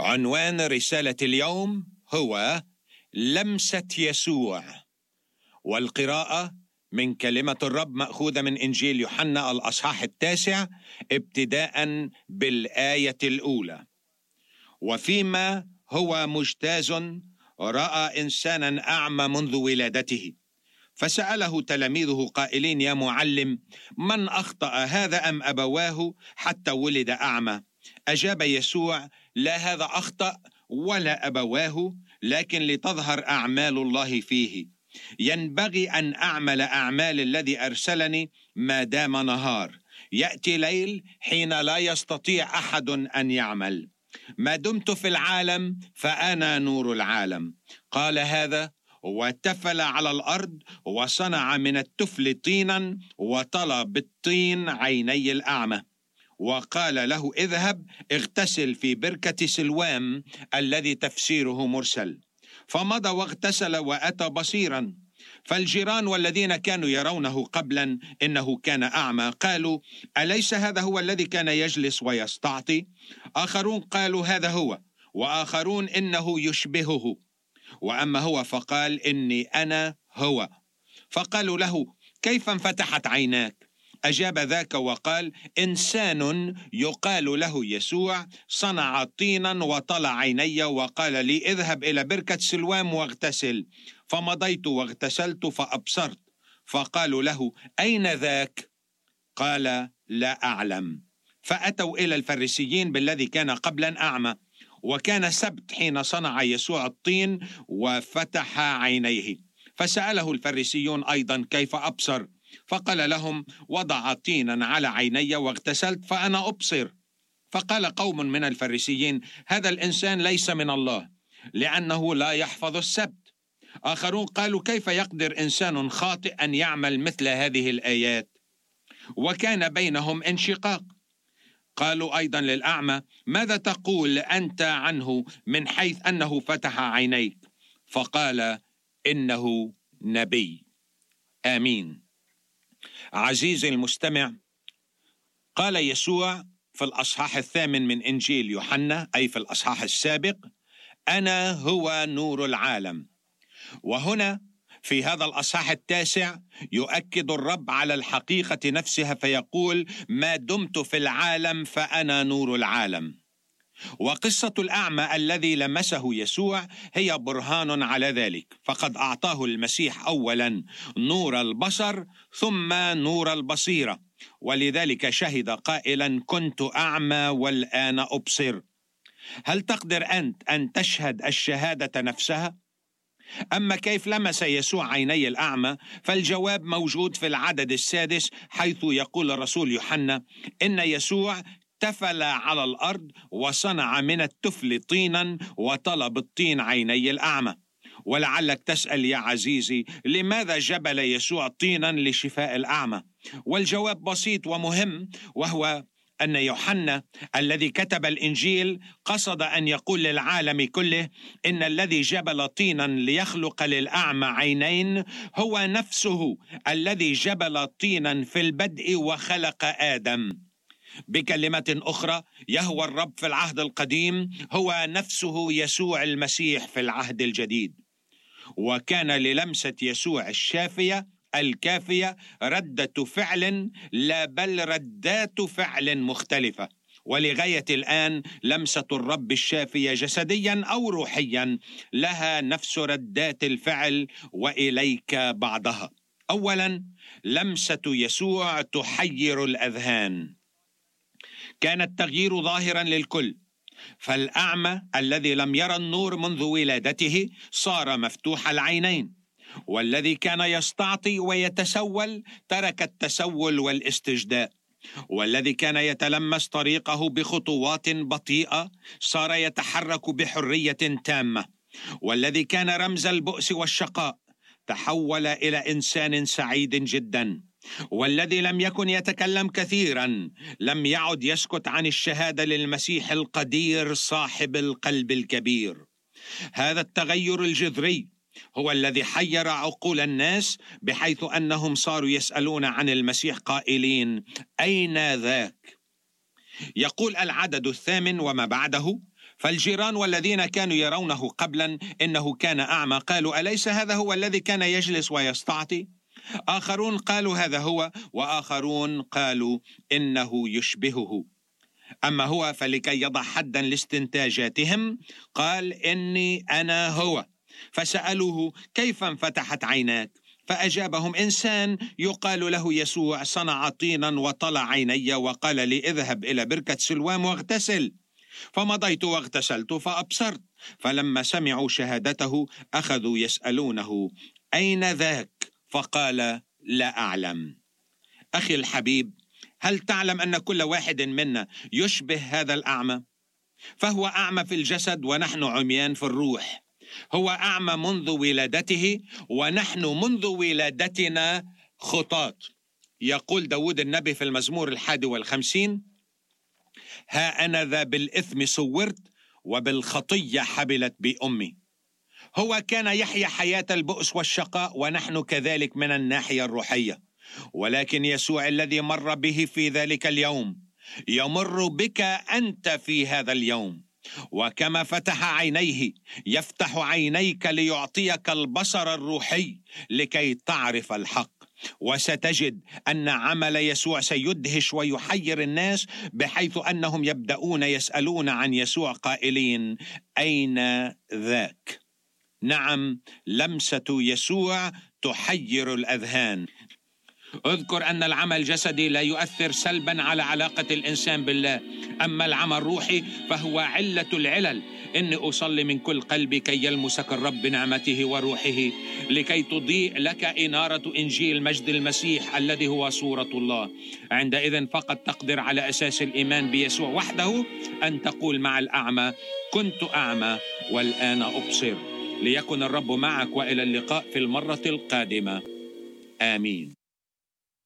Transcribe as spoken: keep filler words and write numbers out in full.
عنوان رسالة اليوم هو لمسة يسوع، والقراءة من كلمة الرب مأخوذة من إنجيل يوحنا الأصحاح التاسع ابتداء بالآية الأولى. وفيما هو مجتاز رأى إنسانا أعمى منذ ولادته، فسأله تلاميذه قائلين: يا معلم، من أخطأ، هذا أم أبواه حتى ولد أعمى؟ أجاب يسوع: لا هذا أخطأ ولا أبواه، لكن لتظهر أعمال الله فيه. ينبغي أن أعمل أعمال الذي أرسلني ما دام نهار. يأتي ليل حين لا يستطيع أحد أن يعمل. ما دمت في العالم فأنا نور العالم. قال هذا وتفل على الأرض وصنع من التفل طينا وطلى بالطين عيني الأعمى، وقال له: اذهب اغتسل في بركة سلوام الذي تفسيره مرسل. فمضى واغتسل وأتى بصيرا. فالجيران والذين كانوا يرونه قبلا إنه كان أعمى قالوا: أليس هذا هو الذي كان يجلس ويستعطي؟ آخرون قالوا: هذا هو، وآخرون إنه يشبهه، وأما هو فقال: إني أنا هو. فقالوا له: كيف انفتحت عيناك؟ أجاب ذاك وقال: إنسان يقال له يسوع صنع طينا وطلع عيني وقال لي: اذهب إلى بركة سلوام واغتسل. فمضيت واغتسلت فأبصرت. فقالوا له: أين ذاك؟ قال: لا أعلم. فأتوا إلى الفريسيين بالذي كان قبلا أعمى، وكان سبت حين صنع يسوع الطين وفتح عينيه. فسأله الفريسيون أيضا: كيف أبصر؟ فقال لهم: وضع طينا على عيني واغتسلت فأنا أبصر. فقال قوم من الفريسيين: هذا الإنسان ليس من الله، لأنه لا يحفظ السبت. آخرون قالوا: كيف يقدر إنسان خاطئ أن يعمل مثل هذه الآيات؟ وكان بينهم انشقاق. قالوا أيضا للأعمى: ماذا تقول أنت عنه من حيث أنه فتح عينيك؟ فقال: إنه نبي. آمين. عزيزي المستمع، قال يسوع في الأصحاح الثامن من إنجيل يوحنا، أي في الأصحاح السابق: أنا هو نور العالم. وهنا في هذا الأصحاح التاسع يؤكد الرب على الحقيقة نفسها فيقول: ما دمت في العالم فأنا نور العالم. وقصة الأعمى الذي لمسه يسوع هي برهان على ذلك، فقد أعطاه المسيح أولا نور البصر ثم نور البصيرة، ولذلك شهد قائلا: كنت أعمى والآن أبصر. هل تقدر أنت أن تشهد الشهادة نفسها؟ أما كيف لمس يسوع عيني الأعمى فالجواب موجود في العدد السادس، حيث يقول الرسول يوحنا إن يسوع تفل على الأرض وصنع من التفل طينا وطلى بالطين عيني الأعمى. ولعلك تسأل يا عزيزي: لماذا جبل يسوع طينا لشفاء الأعمى؟ والجواب بسيط ومهم، وهو أن يوحنا الذي كتب الإنجيل قصد أن يقول للعالم كله إن الذي جبل طينا ليخلق للأعمى عينين هو نفسه الذي جبل طينا في البدء وخلق آدم. بكلمة أخرى، يهوى الرب في العهد القديم هو نفسه يسوع المسيح في العهد الجديد. وكان للمسة يسوع الشافية الكافية ردة فعل، لا بل ردات فعل مختلفة. ولغاية الآن لمسة الرب الشافية جسديا أو روحيا لها نفس ردات الفعل، وإليك بعضها. أولا، لمسة يسوع تحير الأذهان. كان التغيير ظاهرا للكل، فالأعمى الذي لم يرى النور منذ ولادته صار مفتوح العينين، والذي كان يستعطي ويتسول ترك التسول والاستجداء، والذي كان يتلمس طريقه بخطوات بطيئة صار يتحرك بحرية تامة، والذي كان رمز البؤس والشقاء تحول إلى إنسان سعيد جدا، والذي لم يكن يتكلم كثيرا لم يعد يسكت عن الشهادة للمسيح القدير صاحب القلب الكبير. هذا التغير الجذري هو الذي حير عقول الناس، بحيث أنهم صاروا يسألون عن المسيح قائلين: أين ذاك؟ يقول العدد الثامن وما بعده: فالجيران والذين كانوا يرونه قبلا إنه كان أعمى قالوا: أليس هذا هو الذي كان يجلس ويستعطي؟ آخرون قالوا: هذا هو، وآخرون قالوا: إنه يشبهه. أما هو فلكي يضع حدا لاستنتاجاتهم قال: إني أنا هو. فسألوه: كيف انفتحت عيناك؟ فأجابهم: إنسان يقال له يسوع صنع طينا وطلع عيني وقال لي: اذهب إلى بركة سلوام واغتسل. فمضيت واغتسلت فأبصرت. فلما سمعوا شهادته أخذوا يسألونه: أين ذاك؟ فقال: لا أعلم. أخي الحبيب، هل تعلم أن كل واحد منا يشبه هذا الأعمى؟ فهو أعمى في الجسد ونحن عميان في الروح. هو أعمى منذ ولادته ونحن منذ ولادتنا خطاة. يقول داود النبي في المزمور الحادي والخمسين: ها أنا ذا بالإثم صورت وبالخطية حبلت بأمي. هو كان يحيا حياة البؤس والشقاء ونحن كذلك من الناحية الروحية، ولكن يسوع الذي مر به في ذلك اليوم يمر بك أنت في هذا اليوم، وكما فتح عينيه يفتح عينيك ليعطيك البصر الروحي لكي تعرف الحق. وستجد أن عمل يسوع سيدهش ويحير الناس، بحيث أنهم يبدأون يسألون عن يسوع قائلين: أين ذاك؟ نعم، لمسة يسوع تحير الأذهان. اذكر أن العمى الجسدي لا يؤثر سلبا على علاقة الإنسان بالله، أما العمى الروحي فهو علة العلل. إني أصلي من كل قلبي كي يلمسك الرب بنعمته وروحه، لكي تضيء لك إنارة إنجيل مجد المسيح الذي هو صورة الله. عندئذ فقط تقدر على أساس الإيمان بيسوع وحده أن تقول مع الأعمى: كنت أعمى والآن أبصر. ليكن الرب معك، وإلى اللقاء في المرة القادمة. آمين.